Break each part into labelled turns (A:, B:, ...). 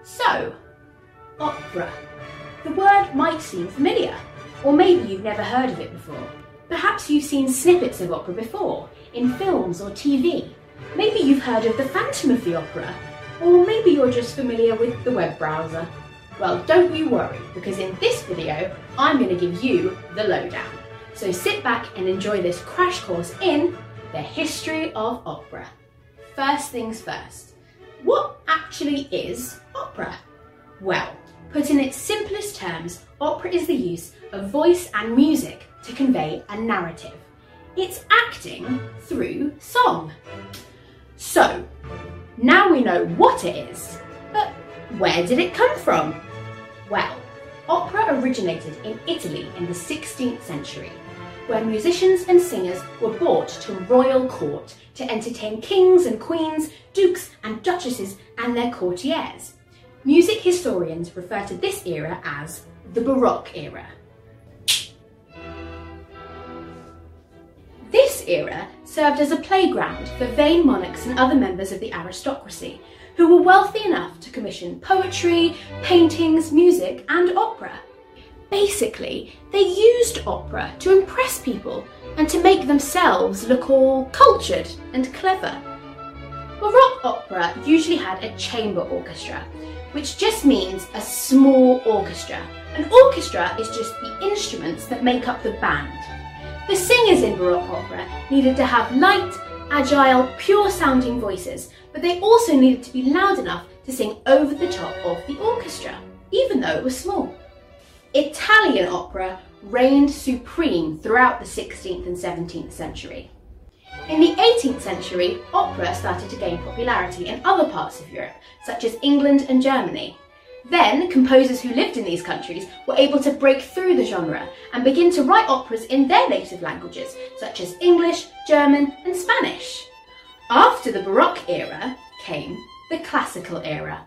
A: So, opera. The word might seem familiar, or maybe you've never heard of it before. Perhaps you've seen snippets of opera before, in films or TV. Maybe you've heard of the Phantom of the Opera, or maybe you're just familiar with the web browser. Well, don't you worry, because in this video, I'm going to give you the lowdown. So sit back and enjoy this crash course in the history of opera. First things first, what actually is opera? Well, put in its simplest terms, opera is the use of voice and music to convey a narrative. It's acting through song. So, now we know what it is, but where did it come from? Well, opera originated in Italy in the 16th century, where musicians and singers were brought to royal court to entertain kings and queens, dukes and duchesses and their courtiers. Music historians refer to this era as the Baroque era. This era served as a playground for vain monarchs and other members of the aristocracy, who were wealthy enough to commission poetry, paintings, music and opera. Basically, they used opera to impress people and to make themselves look all cultured and clever. Baroque opera usually had a chamber orchestra, which just means a small orchestra. An orchestra is just the instruments that make up the band. The singers in Baroque opera needed to have light, agile, pure-sounding voices, but they also needed to be loud enough to sing over the top of the orchestra, even though it was small. Italian opera reigned supreme throughout the 16th and 17th century. In the 18th century, opera started to gain popularity in other parts of Europe, such as England and Germany. Then, composers who lived in these countries were able to break through the genre and begin to write operas in their native languages, such as English, German and Spanish. After the Baroque era came the Classical era.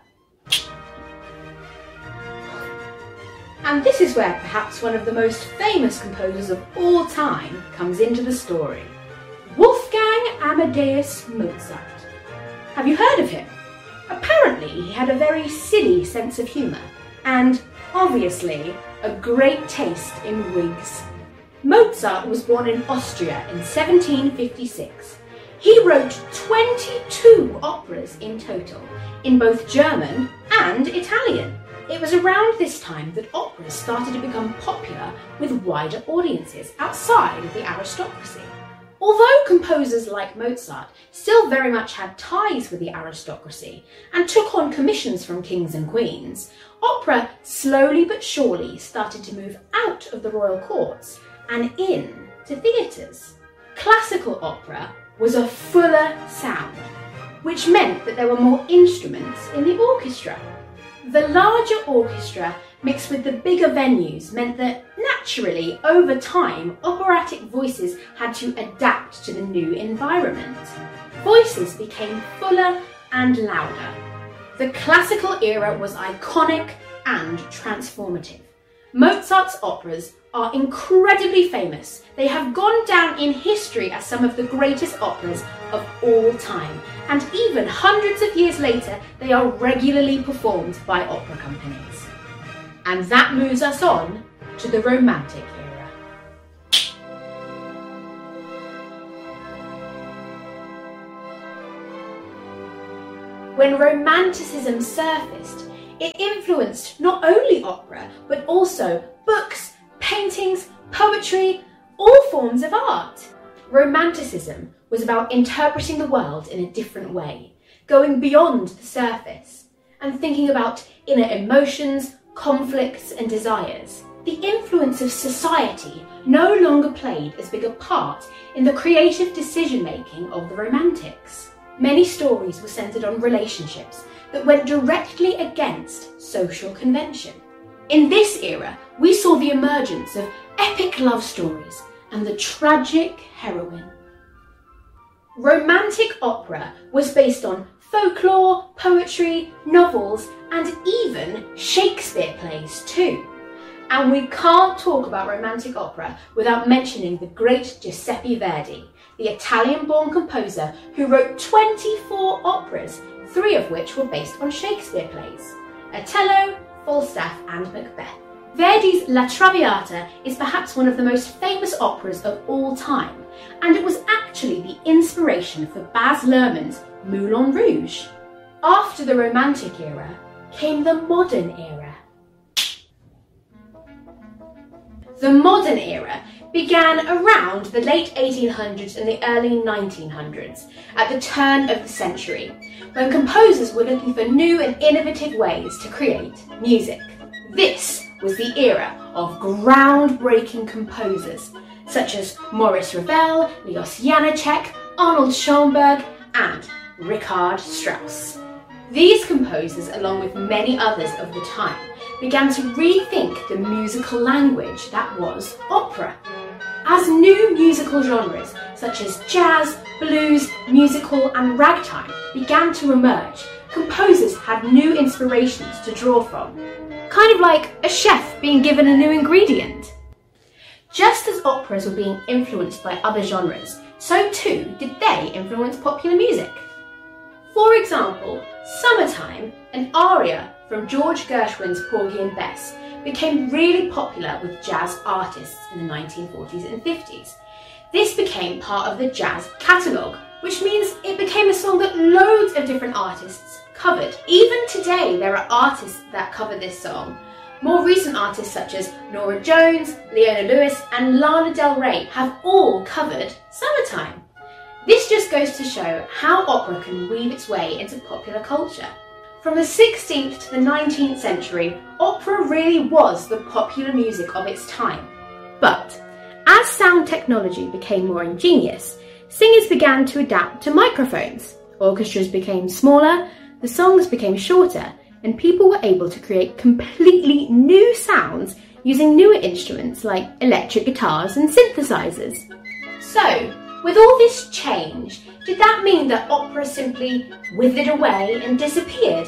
A: And this is where perhaps one of the most famous composers of all time comes into the story. Wolfgang Amadeus Mozart. Have you heard of him? Apparently he had a very silly sense of humour and, obviously, a great taste in wigs. Mozart was born in Austria in 1756. He wrote 22 operas in total, in both German and Italian. It was around this time that operas started to become popular with wider audiences outside of the aristocracy. Although composers like Mozart still very much had ties with the aristocracy and took on commissions from kings and queens, opera slowly but surely started to move out of the royal courts and in to theatres. Classical opera was a fuller sound, which meant that there were more instruments in the orchestra. The larger orchestra mixed with the bigger venues meant that, naturally, over time, operatic voices had to adapt to the new environment. Voices became fuller and louder. The classical era was iconic and transformative. Mozart's operas are incredibly famous. They have gone down in history as some of the greatest operas of all time, and even hundreds of years later, they are regularly performed by opera companies. And that moves us on to the Romantic era. When Romanticism surfaced, it influenced not only opera, but also books, paintings, poetry, all forms of art. Romanticism was about interpreting the world in a different way, going beyond the surface, and thinking about inner emotions, conflicts and desires. The influence of society no longer played as big a part in the creative decision-making of the Romantics. Many stories were centred on relationships that went directly against social convention. In this era, we saw the emergence of epic love stories and the tragic heroine. Romantic opera was based on folklore, poetry, novels, and even Shakespeare plays too. And we can't talk about romantic opera without mentioning the great Giuseppe Verdi, the Italian-born composer who wrote 24 operas, 3 of which were based on Shakespeare plays. Otello, Falstaff and Macbeth. Verdi's La Traviata is perhaps one of the most famous operas of all time, and it was actually the inspiration for Baz Luhrmann's Moulin Rouge. After the Romantic era came the Modern era. The Modern era began around the late 1800s and the early 1900s, at the turn of the century, when composers were looking for new and innovative ways to create music. This was the era of groundbreaking composers such as Maurice Ravel, Leos Janáček, Arnold Schoenberg and Richard Strauss. These composers, along with many others of the time, began to rethink the musical language that was opera. As new musical genres such as jazz, blues, musical and ragtime began to emerge, composers had new inspirations to draw from. Kind of like a chef being given a new ingredient. Just as operas were being influenced by other genres, so too did they influence popular music. For example, Summertime, an aria from George Gershwin's Porgy and Bess, became really popular with jazz artists in the 1940s and 50s. This became part of the jazz catalogue, which means it became a song that loads of different artists covered. Even today there are artists that cover this song. More recent artists such as Norah Jones, Leona Lewis and Lana Del Rey have all covered Summertime. This just goes to show how opera can weave its way into popular culture. From the 16th to the 19th century, opera really was the popular music of its time. But as sound technology became more ingenious, singers began to adapt to microphones. Orchestras became smaller, the songs became shorter, and people were able to create completely new sounds using newer instruments like electric guitars and synthesizers. So, with all this change, did that mean that opera simply withered away and disappeared?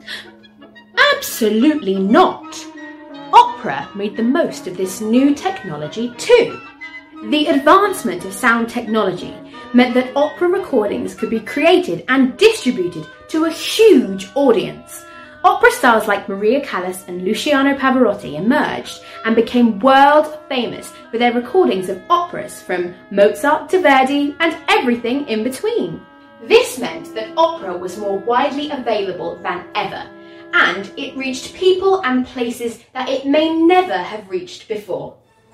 A: Absolutely not! Opera made the most of this new technology too. The advancement of sound technology meant that opera recordings could be created and distributed to a huge audience. Opera stars like Maria Callas and Luciano Pavarotti emerged and became world famous for their recordings of operas from Mozart to Verdi and everything in between. This meant that opera was more widely available than ever, and it reached people and places that it may never have reached before.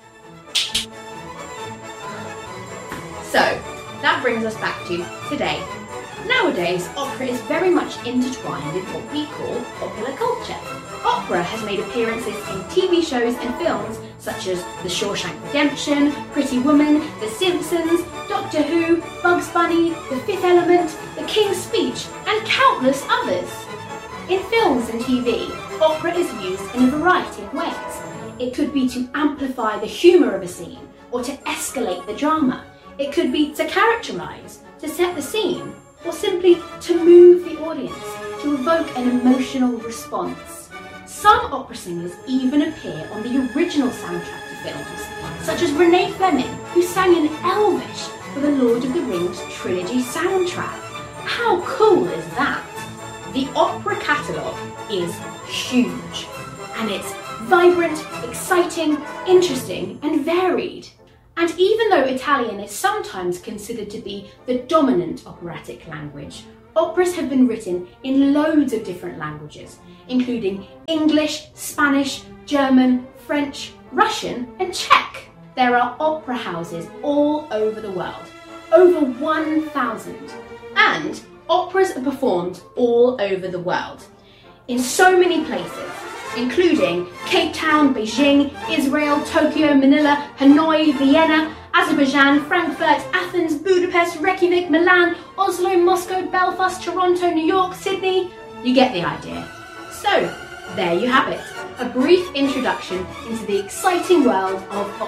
A: So, that brings us back to today. Nowadays, opera is very much intertwined with what we call popular culture. Opera has made appearances in TV shows and films such as The Shawshank Redemption, Pretty Woman, The Simpsons, Doctor Who, Bugs Bunny, The Fifth Element, The King's Speech, and countless others. In films and TV, opera is used in a variety of ways. It could be to amplify the humour of a scene, or to escalate the drama. It could be to characterise, to set the scene, or simply to move the audience, to evoke an emotional response. Some opera singers even appear on the original soundtrack to films, such as Renee Fleming, who sang in Elvish for the Lord of the Rings trilogy soundtrack. How cool is that? The opera catalogue is huge, and it's vibrant, exciting, interesting, and varied. And even though Italian is sometimes considered to be the dominant operatic language, operas have been written in loads of different languages, including English, Spanish, German, French, Russian, and Czech. There are opera houses all over the world, over 1,000, and operas are performed all over the world, in so many places, including Cape Town, Beijing, Israel, Tokyo, Manila, Hanoi, Vienna, Azerbaijan, Frankfurt, Athens, Budapest, Reykjavik, Milan, Oslo, Moscow, Belfast, Toronto, New York, Sydney. You get the idea. So, there you have it, a brief introduction into the exciting world of opera.